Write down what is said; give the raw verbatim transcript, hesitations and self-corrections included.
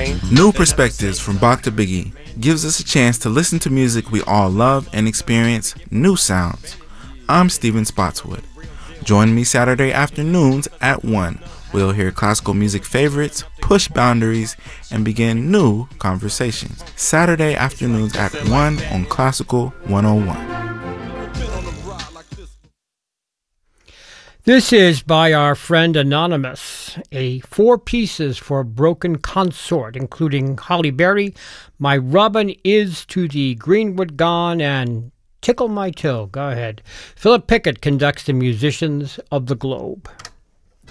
New Perspectives from Bach to Biggie gives us a chance to listen to music we all love and experience new sounds. I'm Steven Spotswood. Join me Saturday afternoons at one. We'll hear classical music favorites, push boundaries, and begin new conversations. Saturday afternoons at one on Classical one oh one. This is by our friend Anonymous, a four pieces for broken consort, including Holly Berry, My Robin Is to the Greenwood Gone, and Tickle My Toe. Go ahead. Philip Pickett conducts the Musicians of the Globe.